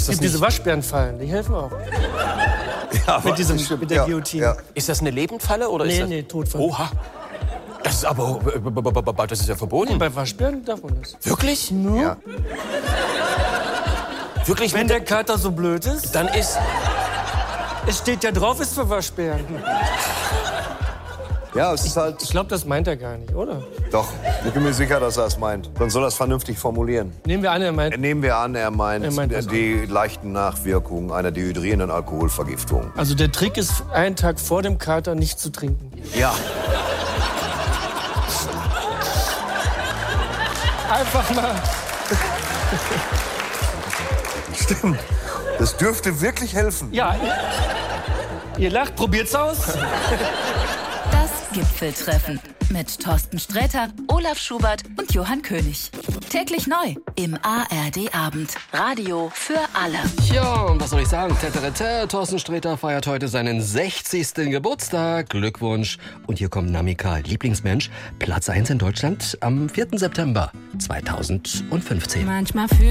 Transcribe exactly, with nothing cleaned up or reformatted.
ist das Diese Waschbärenfallen, die helfen auch. Ja, mit, diesem, mit der ja, Guillotine. Ja. Ist das eine Lebendfalle oder Nee, ist das... nee, Todfalle. Oha. Das ist aber... Das ist ja verboten. Bei Waschbären darf man das. Wirklich? Ja. Wirklich? Wenn der Kater so blöd ist, Dann ist... es steht ja drauf, ist für Waschbären. Ja, es ist halt... Ich glaube, das meint er gar nicht, oder? Doch, ich bin mir sicher, dass er es meint. Dann soll er es vernünftig formulieren. Nehmen wir an, er meint... Nehmen wir an, er meint, Er meint was die leichten Nachwirkungen einer dehydrierenden Alkoholvergiftung. Also der Trick ist, einen Tag vor dem Kater nicht zu trinken. Ja. Einfach mal... Stimmt. Das dürfte wirklich helfen. Ja, ihr, ihr lacht, probiert's aus. Das Gipfeltreffen mit Thorsten Sträter, Olaf Schubert und Johann König. Täglich neu im A R D-Abend. Radio für alle. Ja, und was soll ich sagen? Teterete, Thorsten Sträter feiert heute seinen sechzigsten Geburtstag. Glückwunsch. Und hier kommt Namika, Lieblingsmensch, Platz eins in Deutschland am vierten September zweitausendfünfzehn. Manchmal fühl